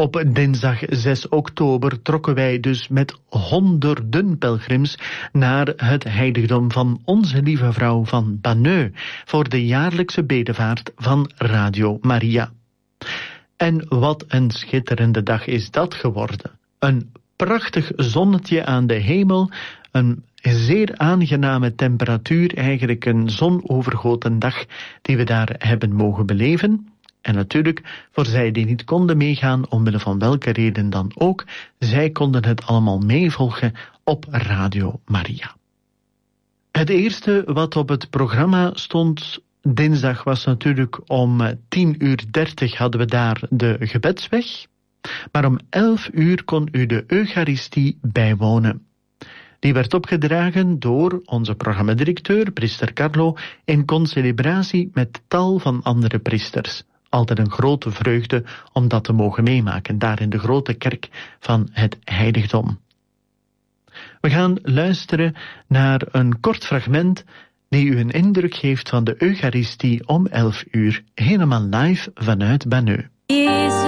Op dinsdag 6 oktober trokken wij dus met honderden pelgrims naar het heiligdom van Onze Lieve Vrouw van Banneux voor de jaarlijkse bedevaart van Radio Maria. En wat een schitterende dag is dat geworden. Een prachtig zonnetje aan de hemel, een zeer aangename temperatuur, eigenlijk een zonovergoten dag die we daar hebben mogen beleven. En natuurlijk, voor zij die niet konden meegaan, omwille van welke reden dan ook, zij konden het allemaal meevolgen op Radio Maria. Het eerste wat op het programma stond dinsdag was natuurlijk om 10:30 hadden we daar de gebedsweg. Maar om 11:00 kon u de Eucharistie bijwonen. Die werd opgedragen door onze programmadirecteur, priester Carlo, in concelebratie met tal van andere priesters. Altijd een grote vreugde om dat te mogen meemaken, daar in de grote kerk van het heiligdom. We gaan luisteren naar een kort fragment die u een indruk geeft van de Eucharistie om 11:00, helemaal live vanuit Banneux.